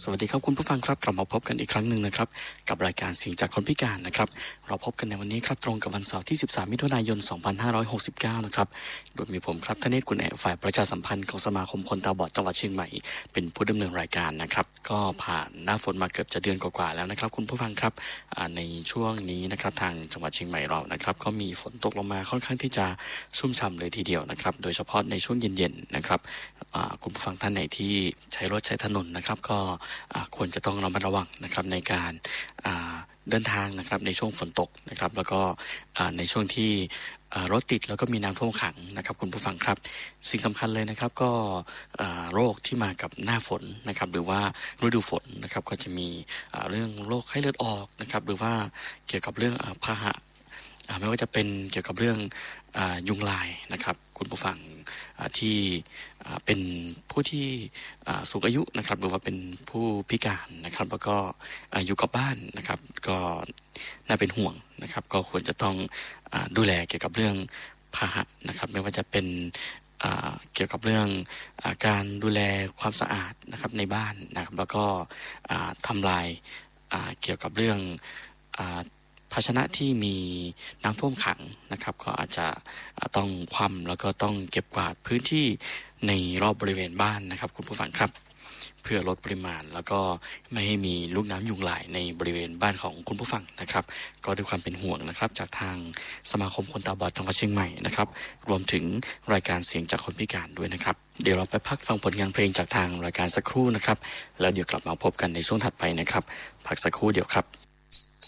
สวัสดีครับคุณผู้ฟังครับกลับมาพบกันอีกครั้งหนึ่งนะครับกับรายการเสียงจากคนพิการนะครับเราพบกันในวันนี้ครับตรงกับวันเสาร์ที่13มิถุนายน2569นะครับโดยมีผมครับธเนศกุลแอ๋ฝ่ายประชาสัมพันธ์ของสมาคมคนตาบอดจังหวัดเชียงใหม่เป็นผู้ดำเนินรายการนะครับก็ผ่านหน้าฝนมาเกือบจะเดือนกว่าๆแล้วนะครับคุณผู้ฟังครับในช่วงนี้นะครับทางจังหวัดเชียงใหม่เรานะครับก็มีฝนตกลงมาค่อนข้างที่จะชุ่มฉ่ำเลยทีเดียวนะครับโดยเฉพาะในช่วงเย็นๆนะครับคุณผู้ฟังท่านไหนที่ใช้รถใช้ถนนนะครับก็ควรจะต้องระมัดระวังนะครับในการเดินทางนะครับในช่วงฝนตกนะครับแล้วก็ในช่วงที่รถติดแล้วก็มีน้ำท่วมขังนะครับคุณผู้ฟังครับสิ่งสำคัญเลยนะครับก็โรคที่มากับหน้าฝนนะครับหรือว่าฤดูฝนนะครับก็จะมีเรื่องโรคไข้เลือดออกนะครับหรือว่าเกี่ยวกับเรื่องพาหะไม่ว่าจะเป็นเกี่ยวกับเรื่องยุงลายนะครับคุณผู้ฟังที่เป็นผู้ที่สูงอายุนะครับหรือว่าเป็นผู้พิการนะครับแล้วก็อยู่กับบ้านนะครับก็น่าเป็นห่วงนะครับก็ควรจะต้องดูแลเกี่ยวกับเรื่องพาหะนะครับไม่ว่าจะเป็นเกี่ยวกับเรื่องการดูแลความสะอาดนะครับในบ้านนะครับแล้วก็ทำลายเกี่ยวกับเรื่องภาชนะที่มีน้ำท่วมขังนะครับก็อาจจะต้องคว่ำแล้วก็ต้องเก็บกวาดพื้นที่ในรอบบริเวณบ้านนะครับคุณผู้ฟังครับเพื่อลดปริมาณแล้วก็ไม่ให้มีลูกน้ำยุงลายในบริเวณบ้านของคุณผู้ฟังนะครับก็ด้วยความเป็นห่วงนะครับจากทางสมาคมคนตาบอดจังหวัดเชียงใหม่นะครับรวมถึงรายการเสียงจากคนพิการด้วยนะครับเดี๋ยวเราไปพักฟังผลงานเพลงจากทางรายการสักครู่นะครับแล้วเดี๋ยวกลับมาพบกันในช่วงถัดไปนะครับพักสักครู่เดียวครับ